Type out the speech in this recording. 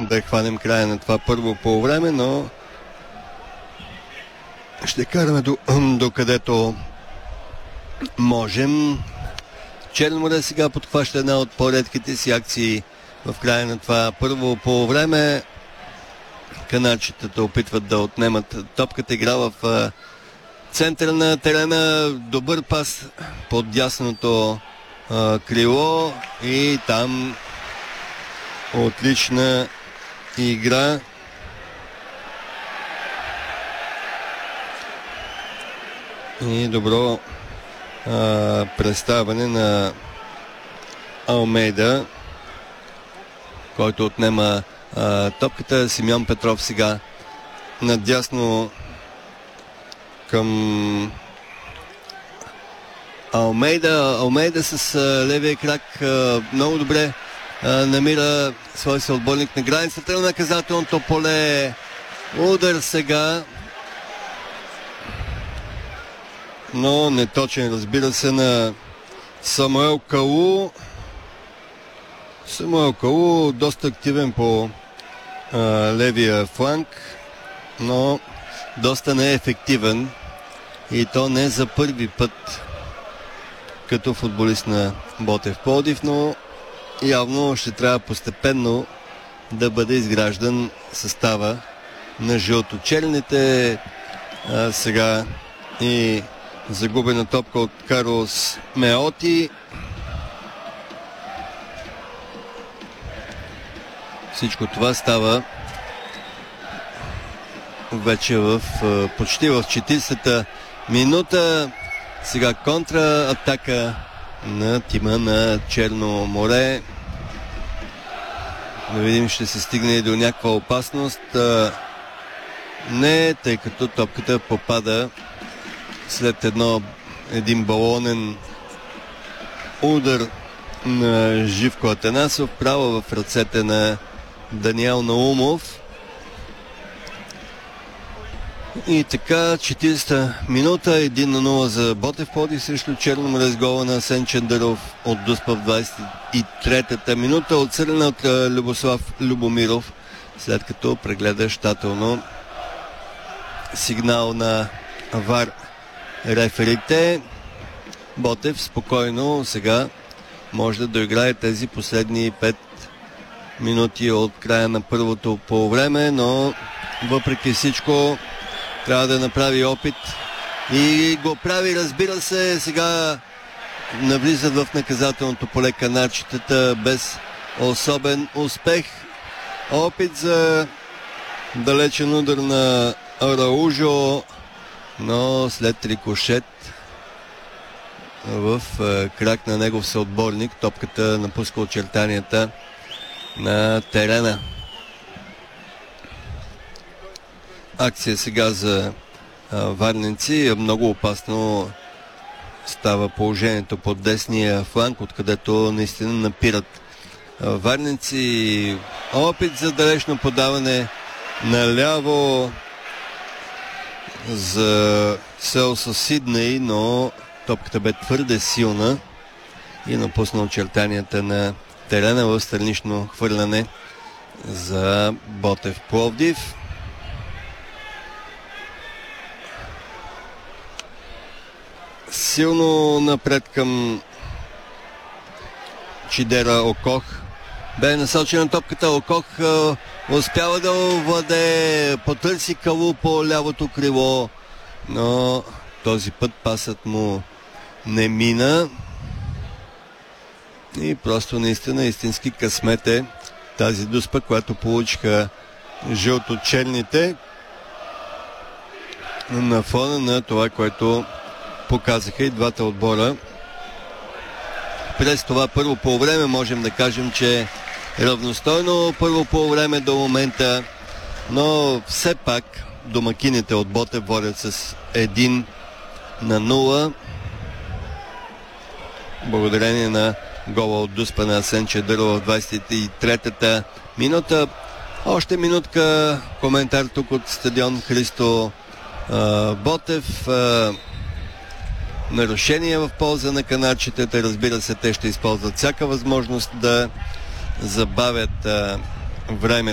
да хванем края на това първо полувреме, но ще караме до където можем. Черно море сега подхваща една от по-редките си акции в края на това първо полувреме. Канадчетата опитват да отнемат топката. Игра в центъра на терена. Добър пас под дясното крило и там отлична игра. И добро представяне на Алмейда, който отнема топката. Симеон Петров сега надясно към Алмейда. Алмейда с левия крак много добре намира свой съотборник на границата на наказателното поле. Удар сега, но неточен, разбира се, на Самуел Калу. Самуел Калу доста активен по левия фланг, но доста неефективен, и то не за първи път като футболист на Ботев Пловдив, но явно ще трябва постепенно да бъде изграждан състава на жълточерните. Сега и загубена топка от Карлос Меоти. Всичко това става вече почти в 40-та минута. Сега контратака на тима на Черно море. Да видим, ще се стигне и до някаква опасност. Не, тъй като топката попада след един балонен удар на Живко Атанасов, право в ръцете на Даниел Наумов. И така, 40-та минута, 1-0 за Ботев Пловдив срещу Черно море с гола на Асен Чандаров от Дуспа в 23-та минута, отсъдена от Любослав Любомиров, след като прегледа щателно сигнал на ВАР реферите. Ботев спокойно сега може да доиграе тези последни 5 минути от края на първото полувреме, но въпреки всичко трябва да направи опит и го прави, разбира се. Сега навлизат в наказателното поле канадчетата без особен успех. Опит за далечен удар на Араужо, но след рикошет в крак на негов съотборник топката напуска очертанията на терена. Акция сега за варненци. Много опасно става положението под десния фланг, откъдето наистина напират варненци. Опит за далечно подаване наляво за Селсо Сидней, но топката бе твърде силна и напусна очертанията на терена в странично хвърляне за Ботев Пловдив. Силно напред към Чидера Окох. Бе насочена топката. Окох успява да овладее, потърси Калу по лявото крило, но този път пасът му не мина. И просто наистина истински късмет е тази Дуспа, която получиха жълточерните на фона на това, което показаха и двата отбора. През това първо полувреме можем да кажем, че равностойно първо полувреме до момента, но все пак домакините от Ботев водят с 1-0. Благодарение на гола от Дуспа на Асен Чандаров в 23-та минута. Още минутка коментар тук от стадион Христо Ботев. Нарушение в полза на канадчетата. Разбира се, те ще използват всяка възможност да забавят време